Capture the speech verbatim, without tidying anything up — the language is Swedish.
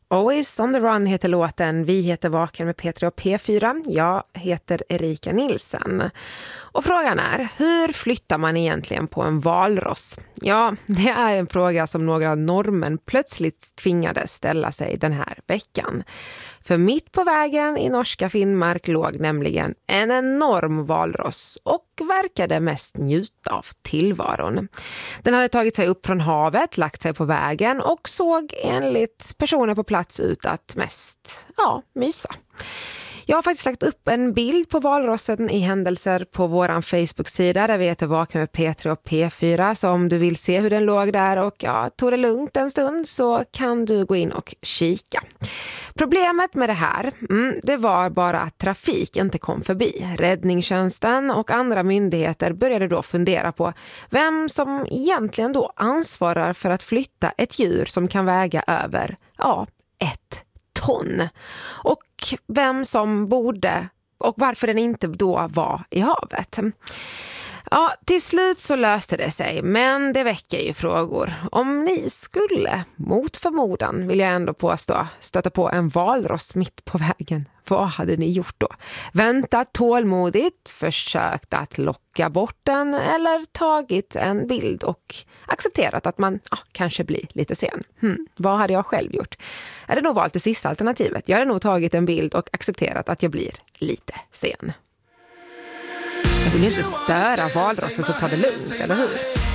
Always on the run heter låten. Vi heter Vaken med P tre och P fyra. Jag heter Erika Nilsen. Och frågan är, hur flyttar man egentligen på en valross? Ja, det är en fråga som några norrmän plötsligt tvingades ställa sig den här veckan. För mitt på vägen i norska Finnmark låg nämligen en enorm valross och verkade mest njuta av tillvaron. Den hade tagit sig upp från havet, lagt sig på vägen och såg enligt personer på plats ut att mest, ja, mysa. Jag har faktiskt lagt upp en bild på valrossen i händelser på våran Facebook-sida där vi heter Vaken med P tre och P fyra. Så om du vill se hur den låg där och ja, tog det lugnt en stund så kan du gå in och kika. Problemet med det här, mm, det var bara att trafik inte kom förbi. Räddningstjänsten och andra myndigheter började då fundera på vem som egentligen då ansvarar för att flytta ett djur som kan väga över, ja, ett ton. Och vem som borde och varför den inte då var i havet. Ja, till slut så löste det sig, men det väcker ju frågor. Om ni skulle, mot förmodan vill jag ändå påstå, stöta på en valross mitt på vägen, vad hade ni gjort då? Väntat tålmodigt, försökt att locka bort den eller tagit en bild och accepterat att man ja, kanske blir lite sen? Hmm, vad hade jag själv gjort? Jag hade nog valt det sista alternativet. Jag hade nog tagit en bild och accepterat att jag blir lite sen. Jag vill inte störa valrossen så ta det lugnt, eller hur?